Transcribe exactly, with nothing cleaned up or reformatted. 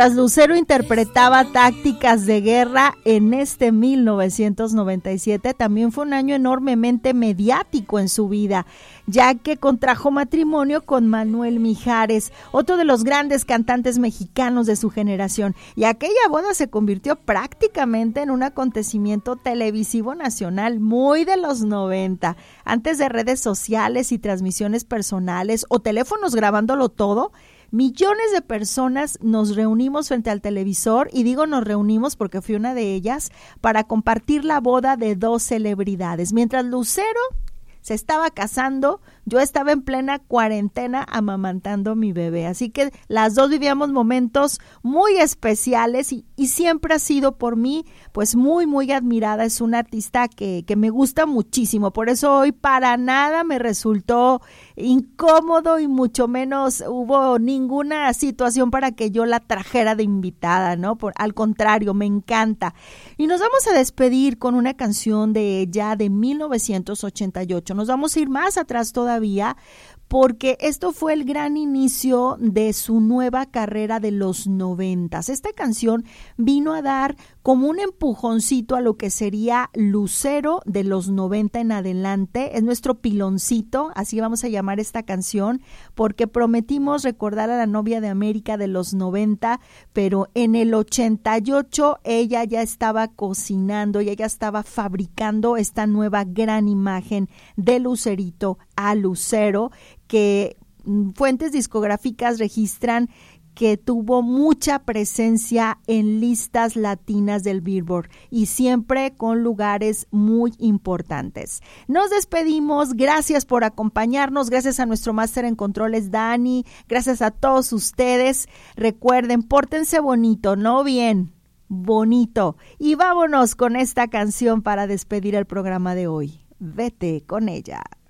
Lucero interpretaba Tácticas de Guerra en este mil novecientos noventa y siete. También fue un año enormemente mediático en su vida, ya que contrajo matrimonio con Manuel Mijares, otro de los grandes cantantes mexicanos de su generación, y aquella boda se convirtió prácticamente en un acontecimiento televisivo nacional muy de los noventa. Antes de redes sociales y transmisiones personales o teléfonos grabándolo todo, millones de personas nos reunimos frente al televisor, y digo nos reunimos porque fui una de ellas, para compartir la boda de dos celebridades. Mientras Lucero se estaba casando, yo estaba en plena cuarentena amamantando a mi bebé. Así que las dos vivíamos momentos muy especiales, y, y siempre ha sido por mí pues muy muy admirada. Es una artista que, que me gusta muchísimo, por eso hoy para nada me resultó incómodo y mucho menos hubo ninguna situación para que yo la trajera de invitada, ¿no? Por, al contrario, me encanta. Y nos vamos a despedir con una canción de ella de mil novecientos ochenta y ocho. Nos vamos a ir más atrás todavía, porque esto fue el gran inicio de su nueva carrera de los noventas. Esta canción vino a dar como un empujoncito a lo que sería Lucero de los noventa en adelante. Es nuestro piloncito, así vamos a llamar esta canción, porque prometimos recordar a la novia de América de los noventa, pero en el ochenta y ocho ella ya estaba cocinando y ella estaba fabricando esta nueva gran imagen de Lucerito a Lucero, que fuentes discográficas registran que tuvo mucha presencia en listas latinas del Billboard y siempre con lugares muy importantes. Nos despedimos, gracias por acompañarnos, gracias a nuestro máster en controles Dani, gracias a todos ustedes. Recuerden, pórtense bonito, no bien, bonito. Y vámonos con esta canción para despedir el programa de hoy. Vete con ella.